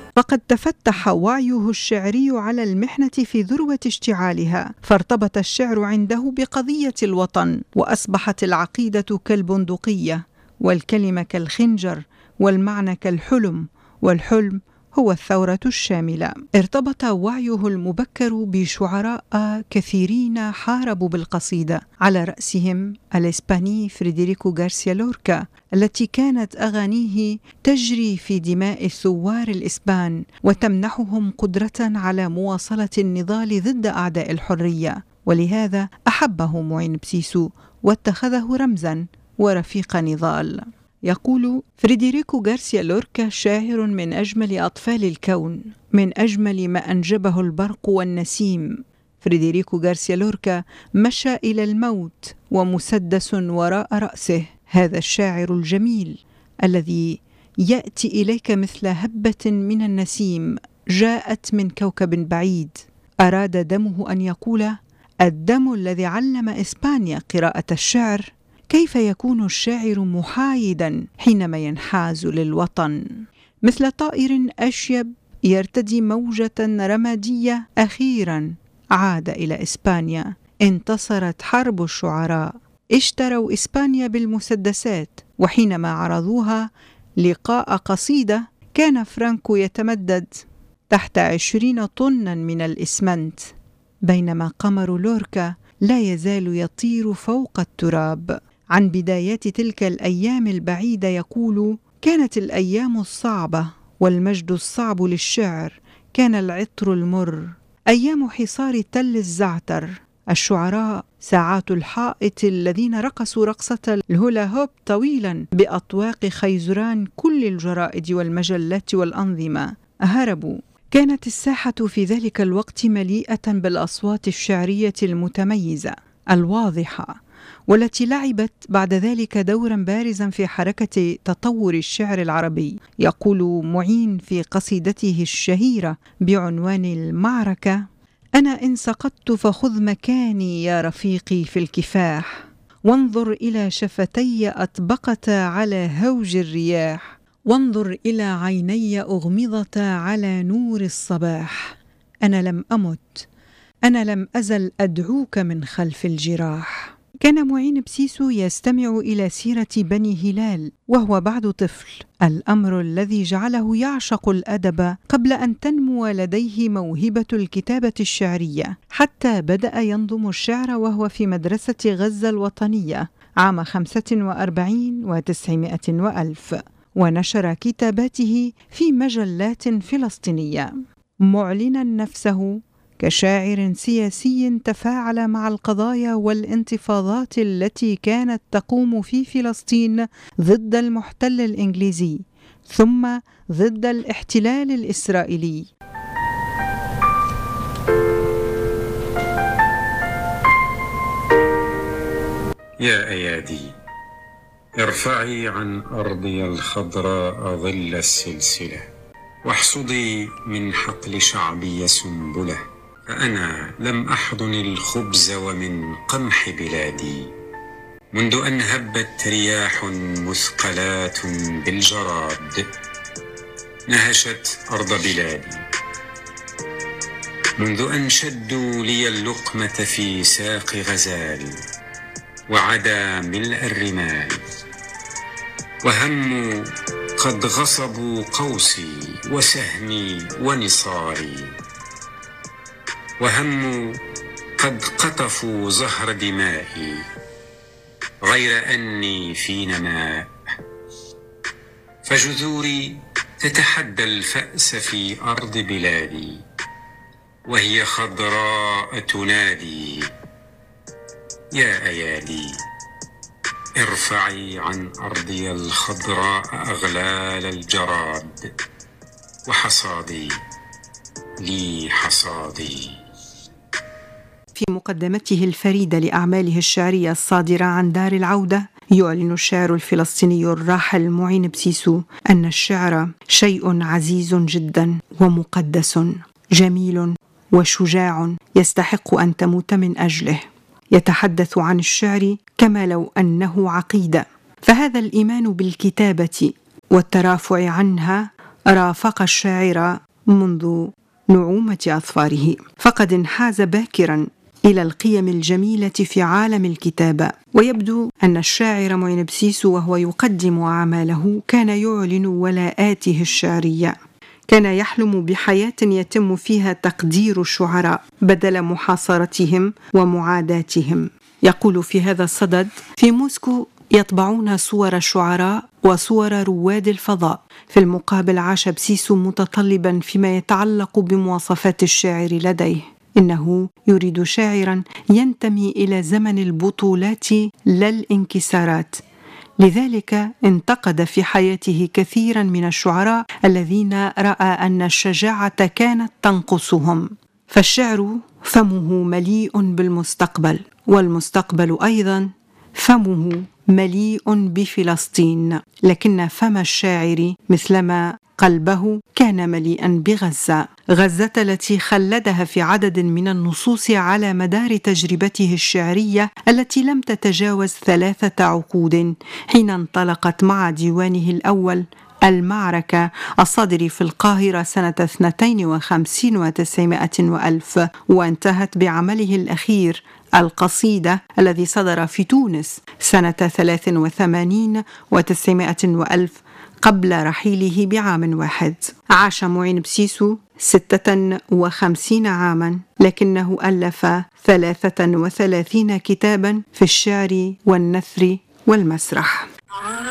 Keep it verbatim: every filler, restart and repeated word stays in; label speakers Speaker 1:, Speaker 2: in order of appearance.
Speaker 1: فقد تفتح وعيه الشعري على المحنة في ذروة اشتعالها، فارتبط الشعر عنده بقضية الوطن، وأصبحت العقيدة كالبندقية، والكلمة كالخنجر، والمعنى كالحلم، والحلم هو الثورة الشاملة. ارتبط وعيه المبكر بشعراء كثيرين حاربوا بالقصيدة، على رأسهم الإسباني فريدريكو غارسيا لوركا، التي كانت أغانيه تجري في دماء الثوار الإسبان وتمنحهم قدرة على مواصلة النضال ضد أعداء الحرية، ولهذا أحبه معين بسيسو واتخذه رمزا ورفيق نضال. يقول فريدريكو غارسيا لوركا: شاعر من أجمل أطفال الكون، من أجمل ما أنجبه البرق والنسيم. فريدريكو غارسيا لوركا مشى إلى الموت ومسدس وراء رأسه. هذا الشاعر الجميل الذي يأتي إليك مثل هبة من النسيم جاءت من كوكب بعيد، أراد دمه أن يقول: الدم الذي علم إسبانيا قراءة الشعر. كيف يكون الشاعر محايدا حينما ينحاز للوطن؟ مثل طائر أشيب يرتدي موجة رمادية، أخيرا عاد إلى إسبانيا. انتصرت حرب الشعراء، اشتروا إسبانيا بالمسدسات، وحينما عرضوها لقاء قصيدة كان فرانكو يتمدد تحت عشرين طنا من الإسمنت، بينما قمر لوركا لا يزال يطير فوق التراب. عن بدايات تلك الأيام البعيدة يقول: كانت الأيام الصعبة والمجد الصعب للشعر، كان العطر المر، أيام حصار تل الزعتر، الشعراء ساعات الحائط الذين رقصوا رقصة الهولا هوب طويلا بأطواق خيزران كل الجرائد والمجلات والأنظمة، هربوا. كانت الساحة في ذلك الوقت مليئة بالأصوات الشعرية المتميزة الواضحة، والتي لعبت بعد ذلك دورا بارزا في حركة تطور الشعر العربي. يقول معين في قصيدته الشهيرة بعنوان المعركة: أنا إن سقطت فخذ مكاني يا رفيقي في الكفاح، وانظر إلى شفتي أطبقتا على هوج الرياح، وانظر إلى عيني أغمضتا على نور الصباح. أنا لم أمت، أنا لم أزل أدعوك من خلف الجراح. كان معين بسيسو يستمع إلى سيرة بني هلال وهو بعد طفل، الأمر الذي جعله يعشق الأدب قبل أن تنمو لديه موهبة الكتابة الشعرية، حتى بدأ ينظم الشعر وهو في مدرسة غزة الوطنية عام خمسة وأربعين وتسعمائة وألف، ونشر كتاباته في مجلات فلسطينية، معلنا نفسه كشاعر سياسي تفاعل مع القضايا والانتفاضات التي كانت تقوم في فلسطين ضد المحتل الإنجليزي ثم ضد الاحتلال الإسرائيلي.
Speaker 2: يا أيادي ارفعي عن أرضي الخضراء ظل السلسلة، واحصدي من حقل شعبي سنبله، فأنا لم أحضن الخبز ومن قمح بلادي منذ أن هبت رياح مثقلات بالجراد نهشت أرض بلادي، منذ أن شدوا لي اللقمة في ساق غزال وعدا ملء الرمال، وهموا قد غصبوا قوسي وسهمي ونصاري، وهموا قد قطفوا زهر دمائي، غير أني في نماء، فجذوري تتحدى الفأس في أرض بلادي، وهي خضراء تنادي: يا أيادي ارفعي عن أرضي الخضراء أغلال الجراد، وحصادي لي حصادي.
Speaker 1: في مقدمته الفريدة لأعماله الشعرية الصادرة عن دار العودة، يعلن الشاعر الفلسطيني الراحل معين بسيسو أن الشعر شيء عزيز جدا ومقدس، جميل وشجاع، يستحق أن تموت من أجله. يتحدث عن الشعر كما لو أنه عقيدة، فهذا الإيمان بالكتابة والترافع عنها رافق الشاعر منذ نعومة أظفاره، فقد انحاز باكرا إلى القيم الجميلة في عالم الكتابة. ويبدو أن الشاعر معين بسيسو وهو يقدم أعماله كان يعلن ولاءاته الشعرية، كان يحلم بحياة يتم فيها تقدير الشعراء بدل محاصرتهم ومعاداتهم. يقول في هذا الصدد: في موسكو يطبعون صور الشعراء وصور رواد الفضاء، في المقابل عاش بسيسو متطلبا فيما يتعلق بمواصفات الشاعر لديه. إنه يريد شاعرا ينتمي إلى زمن البطولات لا الانكسارات، لذلك انتقد في حياته كثيرا من الشعراء الذين رأى أن الشجاعة كانت تنقصهم. فالشعر فمه مليء بالمستقبل، والمستقبل أيضا فمه مليء بفلسطين، لكن فم الشاعر مثلما قلبه كان مليئا بغزة، غزة التي خلدها في عدد من النصوص على مدار تجربته الشعرية التي لم تتجاوز ثلاثة عقود، حين انطلقت مع ديوانه الأول المعركة الصادر في القاهرة سنة اثنتين وخمسين وتسعمائة وألف، وانتهت بعمله الأخير القصيدة الذي صدر في تونس سنة ثلاث وثمانين وتسعمائة وألف قبل رحيله بعام واحد. عاش معين بسيسو ستة وخمسين عاما، لكنه ألف ثلاثة وثلاثين كتابا في الشعر والنثر والمسرح.